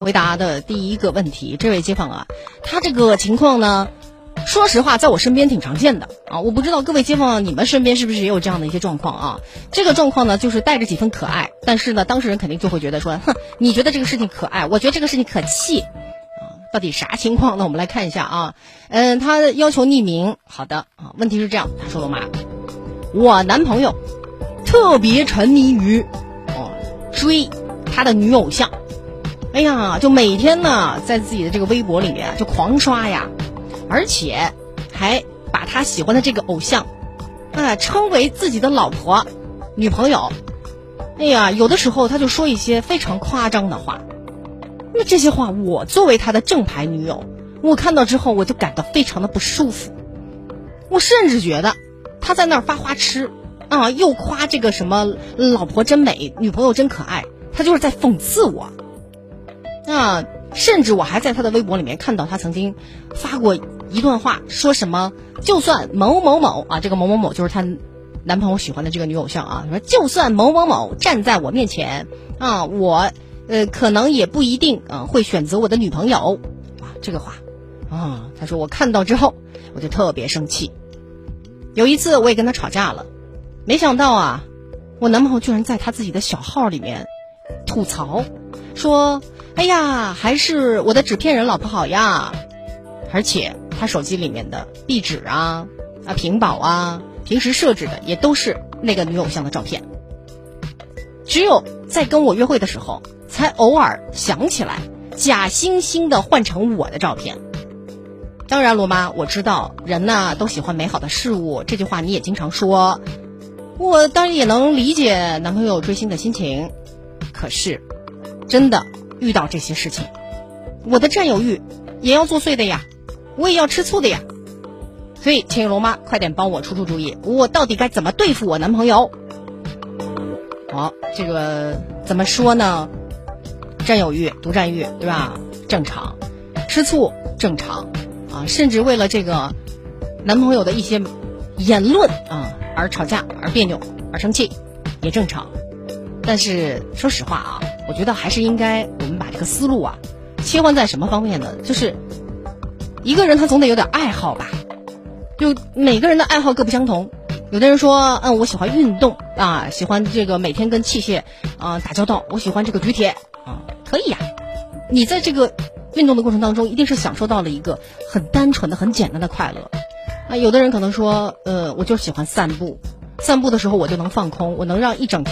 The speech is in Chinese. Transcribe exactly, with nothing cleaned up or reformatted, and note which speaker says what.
Speaker 1: 回答的第一个问题，这位街坊啊，他这个情况呢，说实话在我身边挺常见的啊，我不知道各位街坊你们身边是不是也有这样的一些状况啊？这个状况呢，就是带着几分可爱，但是呢，当事人肯定就会觉得说，哼，你觉得这个事情可爱，我觉得这个事情可气啊，到底啥情况呢？我们来看一下啊，嗯，他要求匿名，好的啊，问题是这样，他说了嘛，我男朋友特别沉迷于哦追他的女偶像。哎呀，就每天呢，在自己的这个微博里面就狂刷呀，而且还把他喜欢的这个偶像，啊，称为自己的老婆、女朋友。哎呀，有的时候他就说一些非常夸张的话。那这些话，我作为他的正牌女友，我看到之后我就感到非常的不舒服。我甚至觉得他在那儿发花痴啊，又夸这个什么老婆真美，女朋友真可爱，他就是在讽刺我。啊，甚至我还在他的微博里面看到他曾经发过一段话，说什么就算某某某啊，这个某某某就是他男朋友喜欢的这个女偶像啊，说就算某某某站在我面前啊，我呃可能也不一定啊会选择我的女朋友啊，这个话啊，他说我看到之后我就特别生气。有一次我也跟他吵架了，没想到啊，我男朋友居然在他自己的小号里面吐槽说，哎呀，还是我的纸片人老婆好呀！而且他手机里面的壁纸啊、啊屏保啊，平时设置的也都是那个女偶像的照片。只有在跟我约会的时候，才偶尔想起来，假惺惺的换成我的照片。当然，罗妈，我知道人呢都喜欢美好的事物，这句话你也经常说，我当然也能理解男朋友追星的心情。可是，真的。遇到这些事情，我的占有欲也要作祟的呀，我也要吃醋的呀。所以请龙妈快点帮我出出主意，我到底该怎么对付我男朋友？好，这个怎么说呢？占有欲、独占欲，对吧？正常。吃醋正常啊，甚至为了这个男朋友的一些言论啊而吵架、而别扭、而生气，也正常。但是说实话啊，我觉得还是应该我们把这个思路啊切换在什么方面呢？就是一个人他总得有点爱好吧，就每个人的爱好各不相同。有的人说，嗯，我喜欢运动啊，喜欢这个每天跟器械啊打交道，我喜欢这个举铁啊，可以呀。你在这个运动的过程当中，一定是享受到了一个很单纯的、很简单的快乐。啊，有的人可能说，呃，我就喜欢散步，散步的时候我就能放空，我能让一整天。